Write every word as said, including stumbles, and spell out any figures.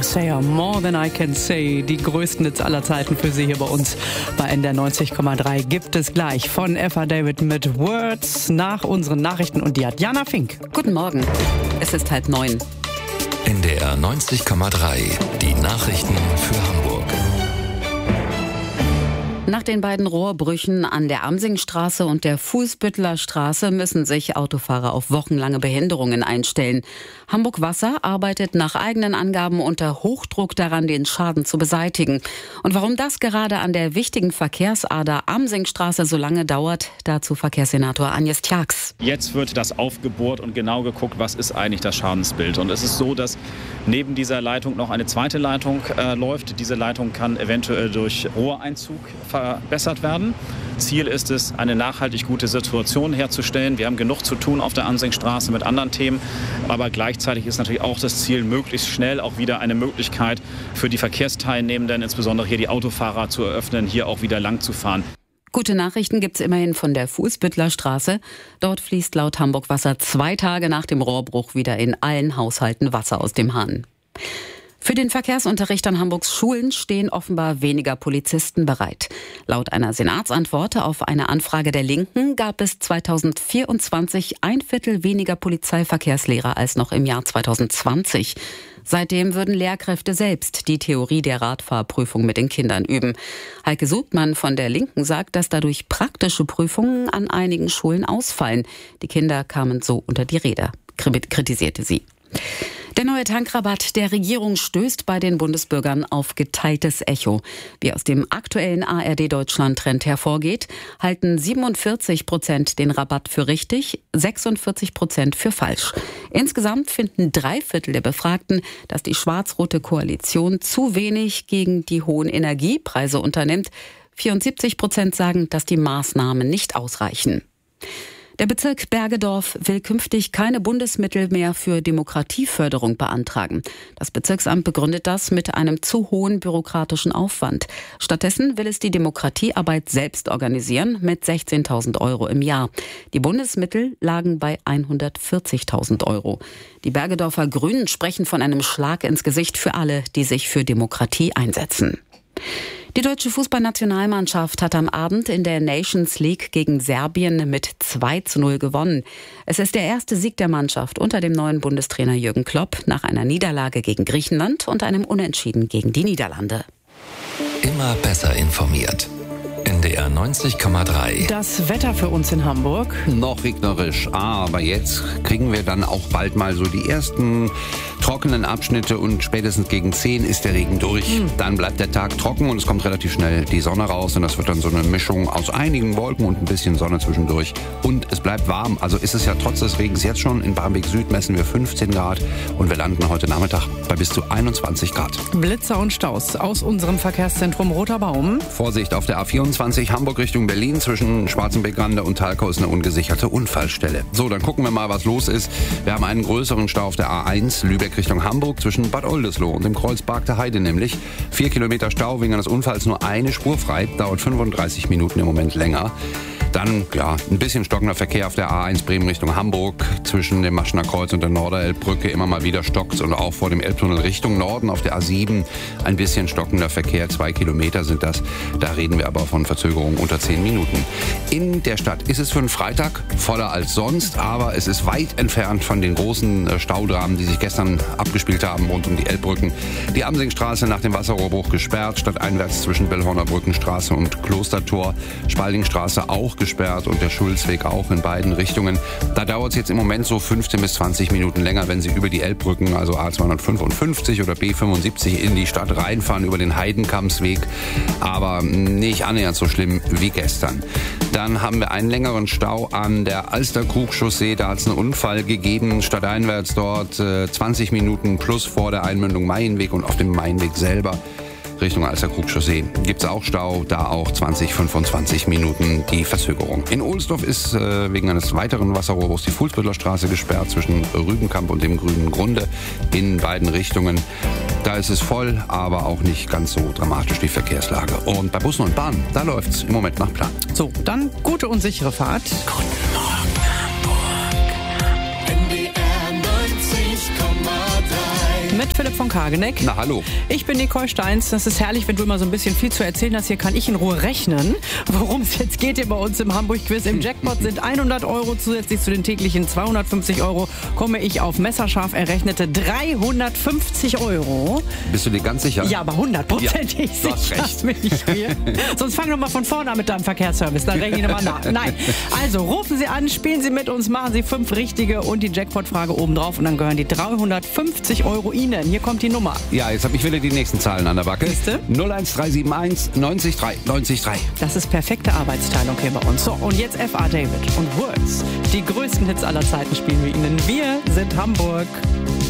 Sayer, More Than I Can Say. Die größten Hits aller Zeiten für Sie hier bei uns bei N D R neunzig Komma drei gibt es gleich von Eva David mit Words nach unseren Nachrichten und die hat Jana Fink. Guten Morgen, es ist halb neun. N D R neunzig Komma drei, die Nachrichten für Hamburg. Nach den beiden Rohrbrüchen an der Amsingstraße und der Fuhlsbütteler Straße müssen sich Autofahrer auf wochenlange Behinderungen einstellen. Hamburg Wasser arbeitet nach eigenen Angaben unter Hochdruck daran, den Schaden zu beseitigen. Und warum das gerade an der wichtigen Verkehrsader Amsingstraße so lange dauert, dazu Verkehrssenator Agnes Tjax. Jetzt wird das aufgebohrt und genau geguckt, was ist eigentlich das Schadensbild. Und es ist so, dass neben dieser Leitung noch eine zweite Leitung äh, läuft. Diese Leitung kann eventuell durch Rohreinzug verbessert werden. Ziel ist es, eine nachhaltig gute Situation herzustellen. Wir haben genug zu tun auf der Amsingstraße mit anderen Themen, aber gleichzeitig ist natürlich auch das Ziel, möglichst schnell auch wieder eine Möglichkeit für die Verkehrsteilnehmenden, insbesondere hier die Autofahrer, zu eröffnen, hier auch wieder lang zu fahren. Gute Nachrichten gibt's immerhin von der Fuhlsbütteler Straße. Dort fließt laut Hamburg Wasser zwei Tage nach dem Rohrbruch wieder in allen Haushalten Wasser aus dem Hahn. Für den Verkehrsunterricht an Hamburgs Schulen stehen offenbar weniger Polizisten bereit. Laut einer Senatsantwort auf eine Anfrage der Linken gab es zweitausendvierundzwanzig ein Viertel weniger Polizeiverkehrslehrer als noch im Jahr zweitausendzwanzig. Seitdem würden Lehrkräfte selbst die Theorie der Radfahrprüfung mit den Kindern üben. Heike Sugmann von der Linken sagt, dass dadurch praktische Prüfungen an einigen Schulen ausfallen. Die Kinder kamen so unter die Räder, kritisierte sie. Der neue Tankrabatt der Regierung stößt bei den Bundesbürgern auf geteiltes Echo. Wie aus dem aktuellen A R D-Deutschland-Trend hervorgeht, halten siebenundvierzig Prozent den Rabatt für richtig, sechsundvierzig Prozent für falsch. Insgesamt finden drei Viertel der Befragten, dass die schwarz-rote Koalition zu wenig gegen die hohen Energiepreise unternimmt. vierundsiebzig Prozent sagen, dass die Maßnahmen nicht ausreichen. Der Bezirk Bergedorf will künftig keine Bundesmittel mehr für Demokratieförderung beantragen. Das Bezirksamt begründet das mit einem zu hohen bürokratischen Aufwand. Stattdessen will es die Demokratiearbeit selbst organisieren mit sechzehntausend Euro im Jahr. Die Bundesmittel lagen bei hundertvierzigtausend Euro. Die Bergedorfer Grünen sprechen von einem Schlag ins Gesicht für alle, die sich für Demokratie einsetzen. Die deutsche Fußballnationalmannschaft hat am Abend in der Nations League gegen Serbien mit zwei zu null gewonnen. Es ist der erste Sieg der Mannschaft unter dem neuen Bundestrainer Jürgen Klopp nach einer Niederlage gegen Griechenland und einem Unentschieden gegen die Niederlande. Immer besser informiert. N D R neunzig Komma drei. Das Wetter für uns in Hamburg. Noch regnerisch, aber jetzt kriegen wir dann auch bald mal so die ersten trockenen Abschnitte und spätestens gegen zehn ist der Regen durch. Mhm. Dann bleibt der Tag trocken und es kommt relativ schnell die Sonne raus und das wird dann so eine Mischung aus einigen Wolken und ein bisschen Sonne zwischendurch. Und es bleibt warm, also ist es ja trotz des Regens jetzt schon. In Barmbek Süd messen wir fünfzehn Grad und wir landen heute Nachmittag bei bis zu einundzwanzig Grad. Blitzer und Staus aus unserem Verkehrszentrum Roter Baum. Vorsicht auf der A vierundzwanzig Hamburg Richtung Berlin zwischen Schwarzenbeck-Rande und Talkow ist eine ungesicherte Unfallstelle. So, dann gucken wir mal, was los ist. Wir haben einen größeren Stau auf der A eins Lübeck Richtung Hamburg zwischen Bad Oldesloe und dem Kreuzberg der Heide nämlich. Vier Kilometer Stau wegen eines Unfalls, nur eine Spur frei, dauert fünfunddreißig Minuten im Moment länger. Dann, ja, ein bisschen stockender Verkehr auf der A eins Bremen Richtung Hamburg zwischen dem Maschener Kreuz und der Norderelbbrücke. Immer mal wieder stockt und auch vor dem Elbtunnel Richtung Norden auf der A sieben ein bisschen stockender Verkehr. Zwei Kilometer sind das. Da reden wir aber von Verzögerungen unter zehn Minuten. In der Stadt ist es für einen Freitag voller als sonst, aber es ist weit entfernt von den großen Staudramen, die sich gestern abgespielt haben rund um die Elbbrücken. Die Amsingstraße nach dem Wasserrohrbruch gesperrt, stadteinwärts zwischen Bellhorner Brückenstraße und Klostertor. Spaldingstraße auch gesperrt und der Schulzweg auch in beiden Richtungen. Da dauert es jetzt im Moment so fünfzehn bis zwanzig Minuten länger, wenn Sie über die Elbbrücken, also A zweihundertfünfundfünfzig oder B fünfundsiebzig in die Stadt reinfahren, über den Heidenkampsweg. Aber nicht annähernd so schlimm wie gestern. Dann haben wir einen längeren Stau an der Alsterkrug-Chaussee. Da hat es einen Unfall gegeben, stadteinwärts dort äh, zwanzig Minuten plus vor der Einmündung Mainweg und auf dem Mainweg selber. Richtung Alsterkrug-Chaussee gibt es auch Stau, da auch zwanzig, fünfundzwanzig Minuten die Verzögerung. In Ohlsdorf ist äh, wegen eines weiteren Wasserrohrbruchs die Fuhlsbütteler Straße gesperrt zwischen Rübenkamp und dem Grünen Grunde in beiden Richtungen. Da ist es voll, aber auch nicht ganz so dramatisch die Verkehrslage. Und bei Bussen und Bahnen, da läuft es im Moment nach Plan. So, dann gute und sichere Fahrt. Guten Morgen, Hamburg. N D R neunzig Komma drei. mit Philipp von Kageneck. Na, hallo. Ich bin Nicole Steins. Das ist herrlich, wenn du immer so ein bisschen viel zu erzählen hast. Hier kann ich in Ruhe rechnen, worum es jetzt geht hier bei uns im Hamburg-Quiz. Im Jackpot sind hundert Euro zusätzlich zu den täglichen zweihundertfünfzig Euro. Komme ich auf messerscharf errechnete dreihundertfünfzig Euro. Bist du dir ganz sicher? Ja, aber hundertprozentig ja, du hast sicher. recht. Bin ich hier. Sonst fang doch mal von vorne an mit deinem Verkehrsservice. Dann rechne ich nochmal nach. Nein. Also rufen Sie an, spielen Sie mit uns, machen Sie fünf richtige und die Jackpot-Frage oben drauf und dann gehören die dreihundertfünfzig Euro Ihnen. Hier kommt die Nummer. Ja, jetzt habe ich wieder die nächsten Zahlen an der Backe. Siehste? null eins drei sieben eins neunzig drei neunzig drei. Das ist perfekte Arbeitsteilung hier bei uns. So, und jetzt F A David und Words. Die größten Hits aller Zeiten spielen wir Ihnen. Wir sind Hamburg.